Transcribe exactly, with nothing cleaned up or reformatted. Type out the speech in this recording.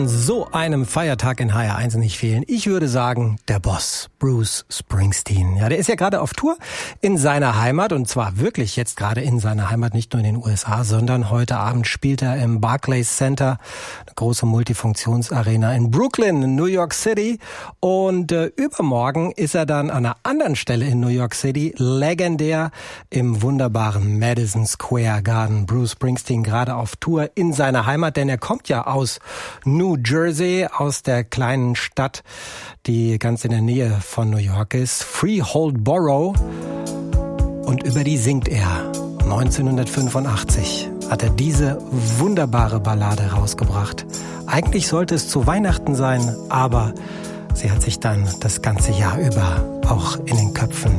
So einem Feiertag in H R eins nicht fehlen. Ich würde sagen, der Boss, Bruce Springsteen. Ja, der ist ja gerade auf Tour in seiner Heimat und zwar wirklich jetzt gerade in seiner Heimat, nicht nur in den U S A, sondern heute Abend spielt er im Barclays Center, eine große Multifunktionsarena in Brooklyn, New York City. Und äh, übermorgen ist er dann an einer anderen Stelle in New York City, legendär im wunderbaren Madison Square Garden. Bruce Springsteen gerade auf Tour in seiner Heimat, denn er kommt ja aus New Jersey, aus der kleinen Stadt, die ganz in der Nähe von New York ist, Freehold Borough. Und über die singt er. neunzehnhundertfünfundachtzig hat er diese wunderbare Ballade rausgebracht. Eigentlich sollte es zu Weihnachten sein, aber sie hat sich dann das ganze Jahr über auch in den Köpfen